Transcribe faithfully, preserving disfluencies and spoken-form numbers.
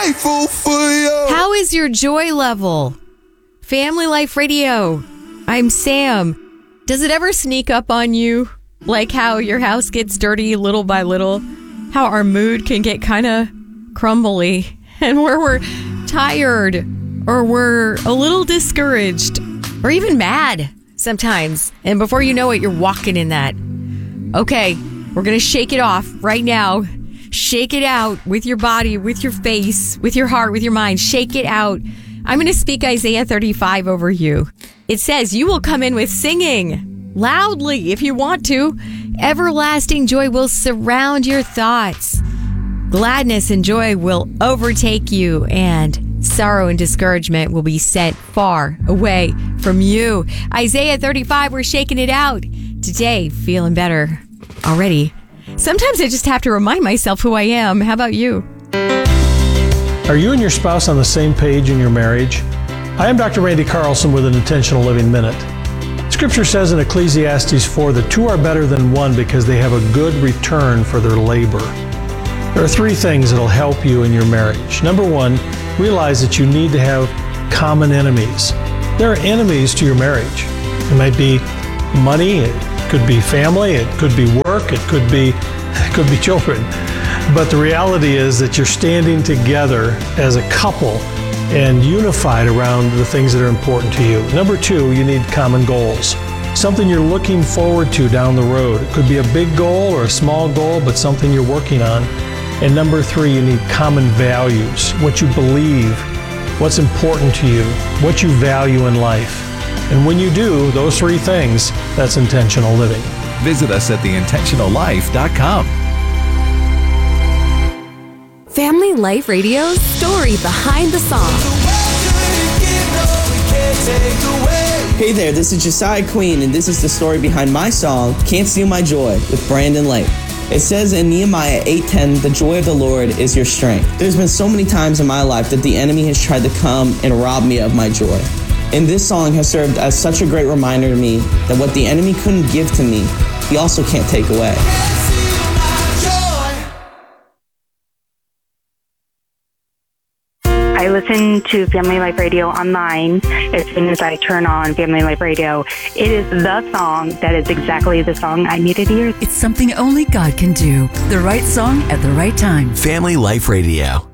grateful for you. How is your joy level? Family Life Radio. I'm Sam. Does it ever sneak up on you? Like how your house gets dirty little by little? How our mood can get kind of crumbly? And where we're tired or we're a little discouraged or even mad sometimes. And before you know it, you're walking in that. Okay, we're going to shake it off right now. Shake it out with your body, with your face, with your heart, with your mind. Shake it out. I'm going to speak Isaiah thirty-five over you. It says, you will come in with singing loudly if you want to. Everlasting joy will surround your thoughts. Gladness and joy will overtake you, and sorrow and discouragement will be sent far away from you. Isaiah thirty-five, we're shaking it out. Today, feeling better already. Sometimes I just have to remind myself who I am. How about you? Are you and your spouse on the same page in your marriage? I am Doctor Randy Carlson with an Intentional Living Minute. Scripture says in Ecclesiastes four that two are better than one because they have a good return for their labor. There are three things that will help you in your marriage. Number one, realize that you need to have common enemies. There are enemies to your marriage. It might be money, it could be family, it could be work, it could be, it could be children. But the reality is that you're standing together as a couple and unified around the things that are important to you. Number two, you need common goals. Something you're looking forward to down the road. It could be a big goal or a small goal, but something you're working on. And number three, you need common values. What you believe, what's important to you, what you value in life. And when you do those three things, that's intentional living. Visit us at the intentional life dot com. Family Life Radio's story behind the song. Hey there, this is Josiah Queen, and this is the story behind my song, Can't Steal My Joy, with Brandon Lake. It says in Nehemiah eight ten, the joy of the Lord is your strength. There's been so many times in my life that the enemy has tried to come and rob me of my joy. And this song has served as such a great reminder to me that what the enemy couldn't give to me, he also can't take away. I listen to Family Life Radio online as soon as I turn on Family Life Radio. It is the song that is exactly the song I needed to hear. It's something only God can do. The right song at the right time. Family Life Radio.